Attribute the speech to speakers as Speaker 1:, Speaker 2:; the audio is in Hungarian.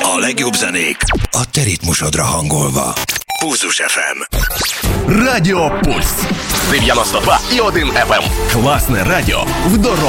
Speaker 1: A legjobb zenék a te ritmusodra hangolva. Pulzus FM.
Speaker 2: Радіо Пульс. 92,1 FM. Класне радіо в дорогу.